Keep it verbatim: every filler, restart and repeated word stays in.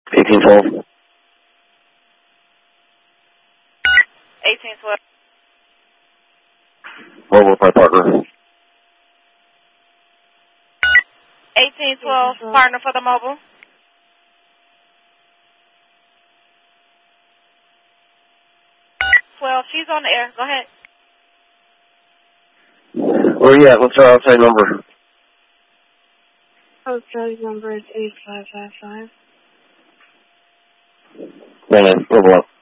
eighteen twelve. eighteen twelve. Mobile by Parker. eighteen twelve, partner for the mobile. twelve, she's on the air. Go ahead. Where are you at? What's our outside number? Outside number is eight five five five. Man, mobile up.